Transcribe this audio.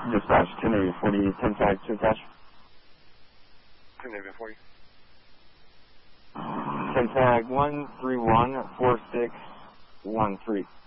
Dispatch, 2 Navy 40, 10 tag to attach. 2 Navy 40. 10 tag 1314613.